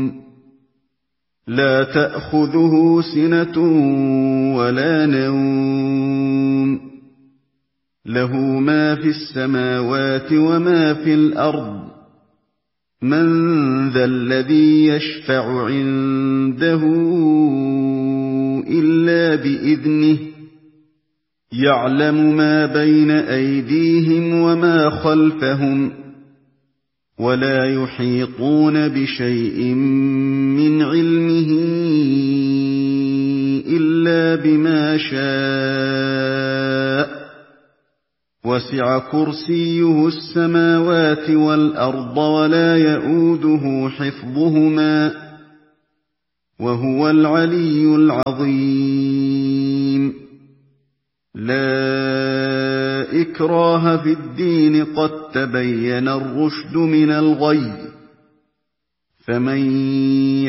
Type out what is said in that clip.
لا تأخذه سنة ولا نوم له ما في السماوات وما في الأرض من ذا الذي يشفع عنده إلا بإذنه يعلم ما بين أيديهم وما خلفهم ولا يحيطون بشيء من علمه إلا بما شاء وسع كرسيه السماوات والأرض ولا يئوده حفظهما وهو العلي العظيم لا إكراه في الدين قد تبين الرشد من الغي فمن